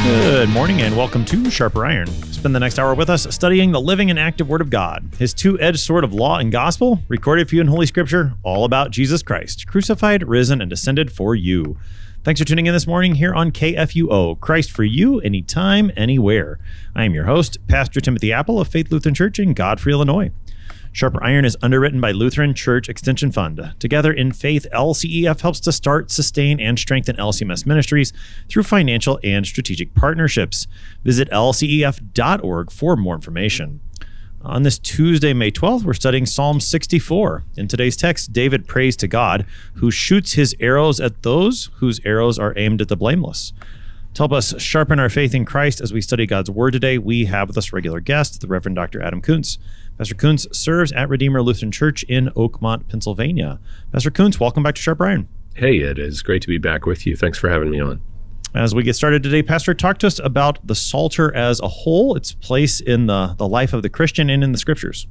Good morning and welcome to Sharper Iron. Spend the next hour with us studying the living and active Word of God, His two-edged sword of law and gospel, recorded for you in Holy Scripture, all about Jesus Christ, crucified, risen, and descended for you. Thanks for tuning in this morning here on KFUO, Christ for you, anytime, anywhere. I am your host, Pastor Timothy Apple of Faith Lutheran Church in Godfrey, Illinois. Sharper Iron is underwritten by Lutheran Church Extension Fund. Together in Faith, LCEF helps to start, sustain, and strengthen LCMS ministries through financial and strategic partnerships. Visit lcef.org for more information. On this Tuesday, May 12th, we're studying Psalm 64. In today's text, David prays to God, who shoots his arrows at those whose arrows are aimed at the blameless. To help us sharpen our faith in Christ as we study God's Word today, we have with us regular guest, the Reverend Dr. Adam Koontz. Pastor Koontz serves at Redeemer Lutheran Church in Oakmont, Pennsylvania. Pastor Koontz, welcome back to Sharper Iron. Hey, it is great to be back with you. Thanks for having me on. As we get started today, Pastor, talk to us about the Psalter as a whole, its place in the life of the Christian and in the Scriptures.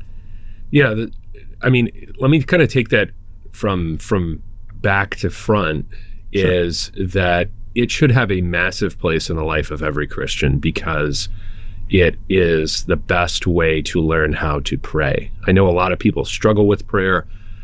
Yeah, let me kind of take that from back to front. Sure. Is that it should have a massive place in the life of every Christian because it is the best way to learn how to pray. I know a lot of people struggle with prayer.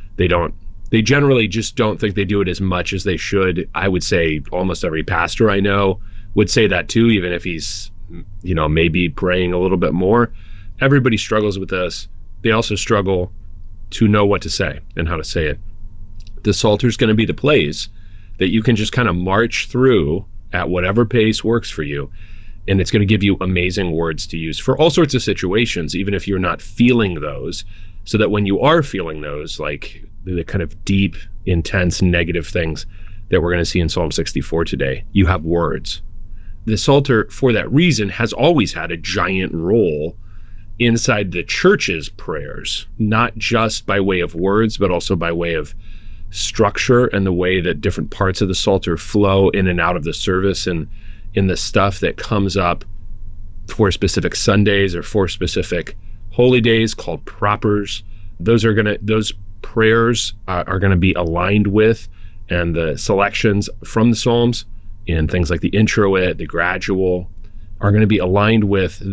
They generally just don't think they do it as much as they should. I would say almost every pastor I know would say that too, even if he's, maybe praying a little bit more. Everybody struggles with this. They also struggle to know what to say and how to say it. The Psalter is going to be the place that you can just kind of march through at whatever pace works for you. And it's going to give you amazing words to use for all sorts of situations, even if you're not feeling those, so that when you are feeling those, like the kind of deep, intense, negative things that we're going to see in Psalm 64 today, you have words. The Psalter, for that reason, has always had a giant role inside the church's prayers, not just by way of words, but also by way of structure and the way that different parts of the Psalter flow in and out of the service and in the stuff that comes up for specific Sundays or for specific holy days called propers. Those prayers are going to be aligned with, and the selections from the Psalms in things like the introit, the gradual, are going to be aligned with